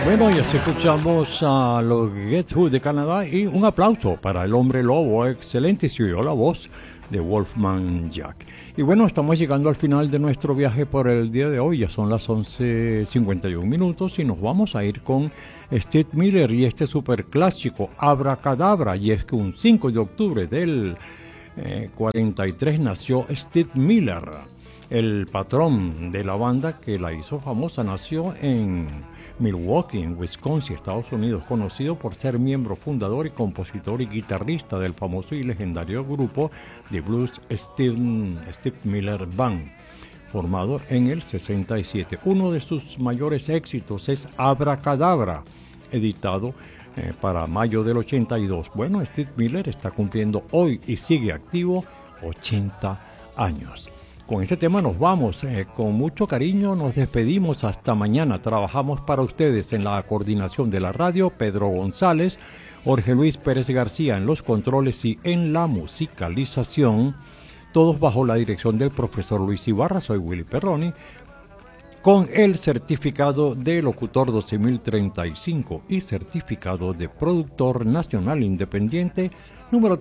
Bueno, y así escuchamos a los Get Who de Canadá y un aplauso para el hombre lobo, excelente, se oyó la voz de Wolfman Jack. Y bueno, estamos llegando al final de nuestro viaje por el día de hoy, ya son las 11:51 minutos y nos vamos a ir con Steve Miller y este superclásico Abracadabra, y es que un 5 de octubre del 43 nació Steve Miller, el patrón de la banda que la hizo famosa. Nació en Milwaukee, en Wisconsin, Estados Unidos, conocido por ser miembro fundador y compositor y guitarrista del famoso y legendario grupo de blues Steve Miller Band, formado en el 67. Uno de sus mayores éxitos es Abracadabra, editado para mayo del 82. Bueno, Steve Miller está cumpliendo hoy y sigue activo 80 años. Con este tema nos vamos, con mucho cariño nos despedimos hasta mañana. Trabajamos para ustedes en la coordinación de la radio, Pedro González, Jorge Luis Pérez García en los controles y en la musicalización, todos bajo la dirección del profesor Luis Ibarra. Soy Willy Perroni, con el certificado de locutor 12035 y certificado de productor nacional independiente número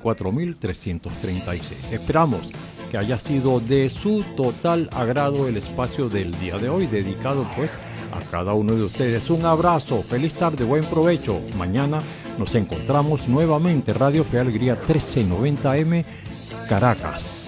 34336. Esperamos que haya sido de su total agrado el espacio del día de hoy, dedicado pues a cada uno de ustedes. Un abrazo, feliz tarde, buen provecho. Mañana nos encontramos nuevamente. Radio Fe Alegría 1390M, Caracas.